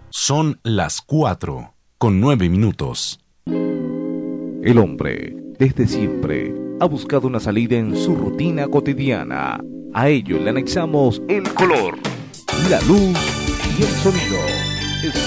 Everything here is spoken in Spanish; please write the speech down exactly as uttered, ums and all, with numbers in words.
Son las cuatro, con nueve minutos. El hombre, desde siempre, ha buscado una salida en su rutina cotidiana. A ello le anexamos el color, la luz y el sonido.